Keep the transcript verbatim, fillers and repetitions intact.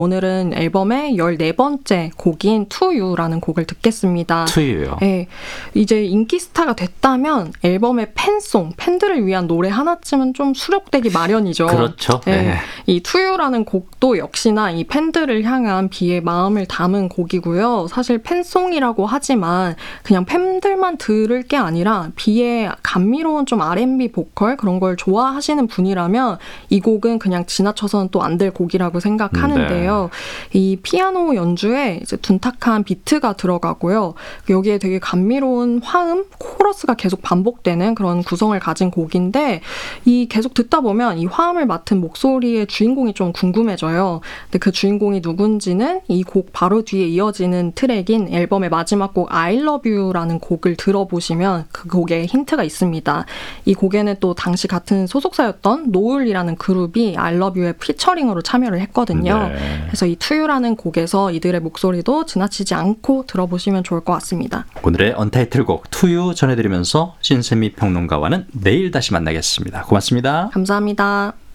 오늘은 앨범의 열네 번째 곡인 To You라는 곡을 듣겠습니다. To You요? 네, 이제 인기 스타가 됐다면 앨범의 팬송, 팬들을 위한 노래 하나쯤은 좀 수록되기 마련이죠. 그렇죠. 네. 네. 이 To You라는 곡도 역시나 이 팬들을 향한 비의 마음을 담은 곡이고요. 사실 팬송이라고 하지만 그냥 팬들만 들을 게 아니라 비의 감미로운 좀 알앤비 보컬 그런 걸 좋아하시는 분이라면 이 곡은 그냥 지나쳐서는 또 안 될 곡이라고 생각하는데요. 네. 이 피아노 연주에 이제 둔탁한 비트가 들어가고요. 여기에 되게 감미로운 화음, 코러스가 계속 반복되는 그런 구성을 가진 곡인데 이 계속 듣다 보면 이 화음을 맡은 목소리의 주인공이 좀 궁금해져요. 근데 그 주인공이 누군지는 이 곡 바로 뒤에 이어지는 트랙인 앨범의 마지막 곡 I Love You라는 곡을 들어보시면 그 곡에 힌트가 있습니다. 이 곡에는 또 당시 같은 소속사였던 노을이라는 그룹이 I Love You의 피처링으로 참여를 했거든요. 네. 그래서 이 To You라는 곡에서 이들의 목소리도 지나치지 않고 들어보시면 좋을 것 같습니다. 오늘의 언타이틀곡 To You 전해드리면서 신세미 평론가와는 내일 다시 만나겠습니다. 고맙습니다. 감사합니다.